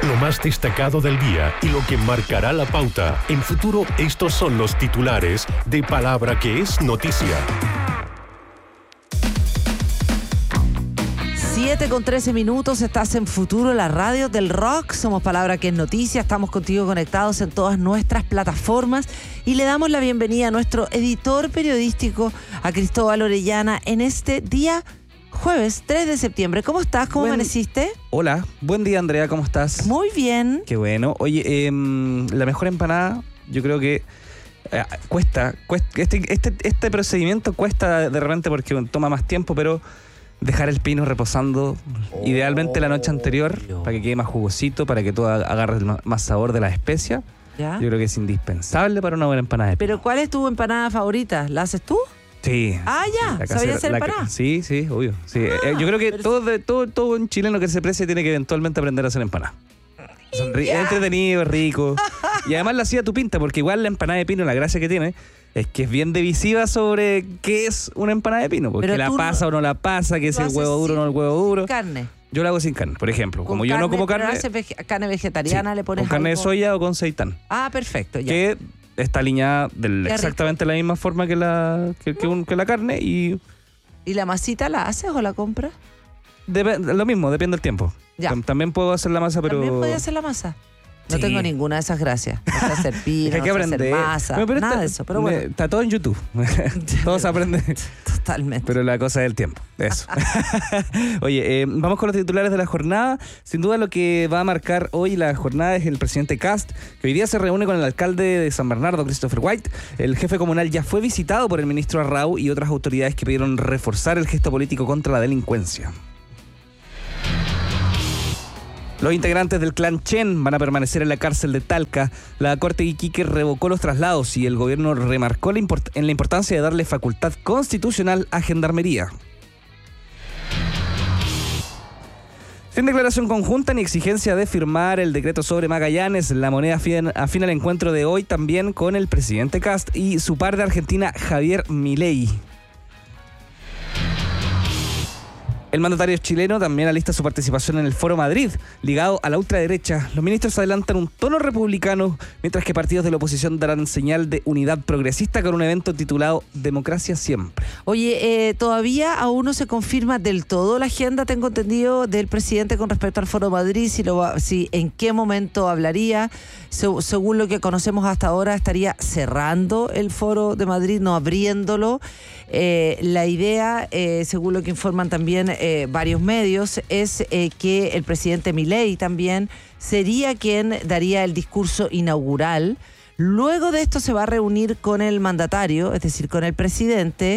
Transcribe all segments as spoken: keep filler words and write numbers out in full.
Lo más destacado del día y lo que marcará la pauta. En Futuro, estos son los titulares de Palabra que es noticia. siete con trece minutos, estás en Futuro, la radio del rock. Somos Palabra que es noticia, estamos contigo conectados en todas nuestras plataformas y le damos la bienvenida a nuestro editor periodístico, a Cristóbal Orellana, en este día jueves tres de septiembre. ¿Cómo estás? ¿Cómo Buen... amaneciste? Hola, buen día, Andrea, ¿cómo estás? Muy bien. Qué bueno. Oye, eh, la mejor empanada, yo creo que eh, cuesta, cuesta este, este, este procedimiento cuesta de repente porque toma más tiempo, pero dejar el pino reposando oh, idealmente la noche anterior Dios. Para que quede más jugosito, para que tú agarres más sabor de las especias. ¿Ya? Yo creo que es indispensable para una buena empanada de pino. ¿Pero cuál es tu empanada favorita? ¿La haces tú? Sí. Ah, ya. ¿Sabías hacer empanada? Sí, sí, obvio. Sí. Ah, eh, yo creo que todo, de, todo, todo un chileno que se precie tiene que eventualmente aprender a hacer empanada. Es entretenido, es rico. Y además la hacía tu pinta, porque igual la empanada de pino, la gracia que tiene es que es bien divisiva sobre qué es una empanada de pino. Porque la pasa no, o no la pasa, que es el huevo duro o no el huevo duro. Carne. Yo la hago sin carne, por ejemplo. Como con yo carne, no como carne. Pero haces vege- carne vegetariana, sí, le pones con carne algo... de soya o con seitán. Ah, perfecto, ya. Que está alineada de exactamente la misma forma que la, que, que, un, que la carne y... ¿Y la masita la haces o la compras? Dep- lo mismo, depende del tiempo. Ya. También puedo hacer la masa, pero... ¿También puedes hacer la masa? No sí. tengo ninguna de esas gracias. No sé hacer pino, hay que no sé aprender. hacer masa, no, nada está, de eso. Pero bueno. Está todo en YouTube. Todo se aprende. Totalmente. Pero la cosa es el tiempo. Eso. Oye, eh, vamos con los titulares de la jornada. Sin duda lo que va a marcar hoy la jornada es el presidente Kast, que hoy día se reúne con el alcalde de San Bernardo, Christopher White. El jefe comunal ya fue visitado por el ministro Arrau y otras autoridades que pidieron reforzar el gesto político contra la delincuencia. Los integrantes del clan Chen van a permanecer en la cárcel de Talca. La Corte de Iquique revocó los traslados y el gobierno remarcó la import- en la importancia de darle facultad constitucional a Gendarmería. Sin declaración conjunta ni exigencia de firmar el decreto sobre Magallanes, la moneda afina el encuentro de hoy también con el presidente Kast y su par de Argentina, Javier Milei. El mandatario chileno también alista su participación en el Foro Madrid, ligado a la ultraderecha. Los ministros adelantan un tono republicano, mientras que partidos de la oposición darán señal de unidad progresista con un evento titulado Democracia Siempre. Oye, eh, todavía aún no se confirma del todo la agenda, tengo entendido, del presidente con respecto al Foro Madrid, si, lo va, si en qué momento hablaría. Se, según lo que conocemos hasta ahora, estaría cerrando el Foro de Madrid, no abriéndolo. Eh, la idea, eh, según lo que informan también eh, varios medios, es eh, que el presidente Milei también sería quien daría el discurso inaugural. Luego de esto se va a reunir con el mandatario, es decir, con el presidente.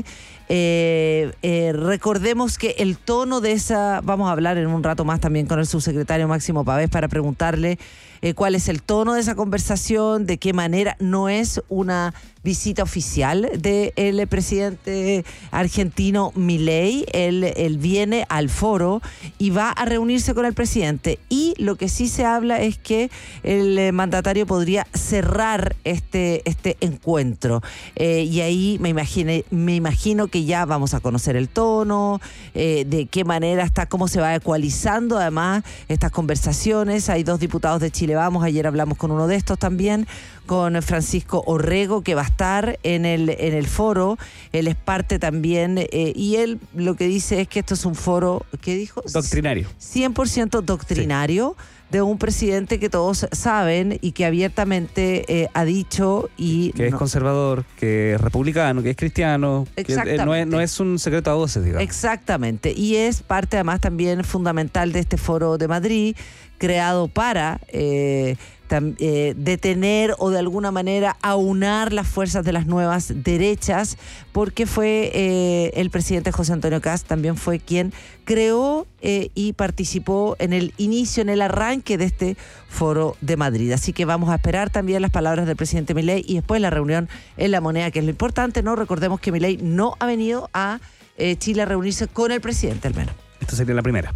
Eh, eh, recordemos que el tono de esa, vamos a hablar en un rato más también con el subsecretario Máximo Pavés para preguntarle eh, cuál es el tono de esa conversación, de qué manera. No es una visita oficial del presidente argentino Milei. Él, él viene al foro y va a reunirse con el presidente. Y lo que sí se habla es que el mandatario podría cerrar este, este encuentro. Eh, y ahí me, imagine, me imagino que ya vamos a conocer el tono, eh, de qué manera está, cómo se va ecualizando además estas conversaciones. Hay dos diputados de Chile Vamos, ayer hablamos con uno de estos también, con Francisco Orrego, que va a estar en el, en el foro. Él es parte también, eh, y él lo que dice es que esto es un foro, ¿qué dijo? Doctrinario. cien por ciento doctrinario. Sí. De un presidente que todos saben y que abiertamente eh, ha dicho y que es no, conservador, que es republicano, que es cristiano, que eh, no, es, no es un secreto a voces, digamos. Exactamente, y es parte además también fundamental de este Foro de Madrid, creado para eh, tam, eh, detener o de alguna manera aunar las fuerzas de las nuevas derechas, porque fue eh, el presidente José Antonio Kast también fue quien creó eh, y participó en el inicio, en el arranque de este Foro de Madrid. Así que vamos a esperar también las palabras del presidente Milei y después la reunión en La Moneda, que es lo importante, ¿no? Recordemos que Milei no ha venido a eh, Chile a reunirse con el presidente, al menos. Esto sería la primera.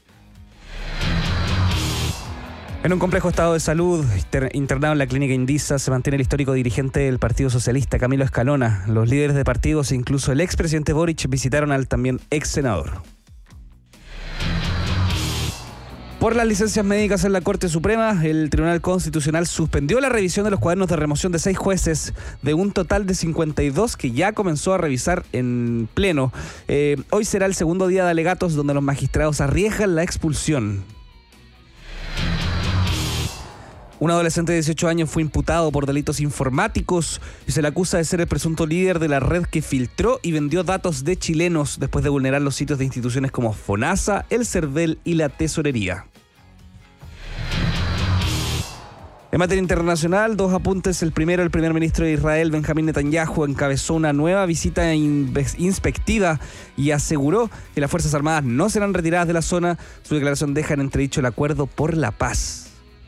En un complejo estado de salud, internado en la clínica Indisa, se mantiene el histórico dirigente del Partido Socialista, Camilo Escalona. Los líderes de partidos e incluso el expresidente Boric visitaron al también ex senador. Por las licencias médicas en la Corte Suprema, el Tribunal Constitucional suspendió la revisión de los cuadernos de remoción de seis jueces de un total de cincuenta y dos que ya comenzó a revisar en pleno. Eh, hoy será el segundo día de alegatos donde los magistrados arriesgan la expulsión. Un adolescente de dieciocho años fue imputado por delitos informáticos y se le acusa de ser el presunto líder de la red que filtró y vendió datos de chilenos después de vulnerar los sitios de instituciones como FONASA, el CERVEL y la Tesorería. En materia internacional, dos apuntes. El primero, el primer ministro de Israel, Benjamín Netanyahu, encabezó una nueva visita inspectiva y aseguró que las Fuerzas Armadas no serán retiradas de la zona. Su declaración deja en entredicho el acuerdo por la paz.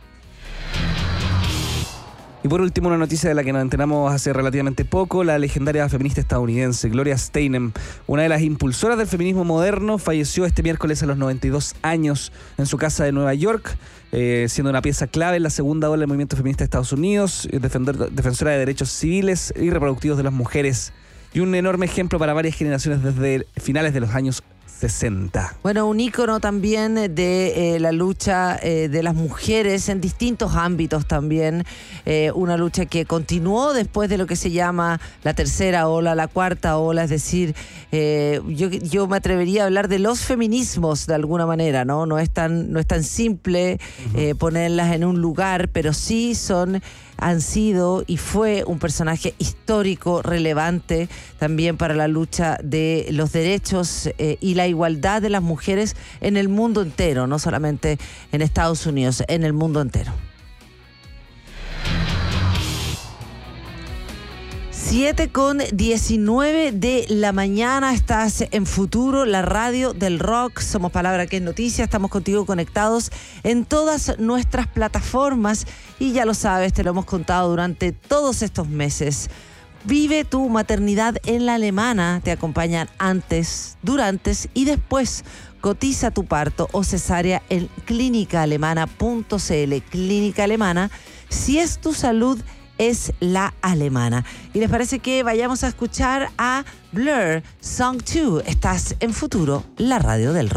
Y por último, una noticia de la que nos enteramos hace relativamente poco. La legendaria feminista estadounidense Gloria Steinem, una de las impulsoras del feminismo moderno, falleció este miércoles a los noventa y dos años en su casa de Nueva York, eh, siendo una pieza clave en la segunda ola del movimiento feminista de Estados Unidos, defender, defensora de derechos civiles y reproductivos de las mujeres, y un enorme ejemplo para varias generaciones desde finales de los años sesenta. Bueno, un ícono también de eh, la lucha eh, de las mujeres en distintos ámbitos también, eh, una lucha que continuó después de lo que se llama la tercera ola, la cuarta ola, es decir, eh, yo, yo me atrevería a hablar de los feminismos de alguna manera, ¿no? No es tan, no es tan simple eh, ponerlas en un lugar, pero sí son... han sido y fue un personaje histórico, relevante también para la lucha de los derechos eh, y la igualdad de las mujeres en el mundo entero, no solamente en Estados Unidos, en el mundo entero. siete con diecinueve de la mañana, estás en Futuro, la radio del rock. Somos Palabra que es Noticia, estamos contigo conectados en todas nuestras plataformas y ya lo sabes, te lo hemos contado durante todos estos meses. Vive tu maternidad en la Alemana, te acompañan antes, durante y después. Cotiza tu parto o cesárea en clínica alemana punto c l. Clínica Alemana, si es tu salud, es la alemana. ¿Y les parece que vayamos a escuchar a Blur, Song dos? Estás en Futuro, la radio del rock.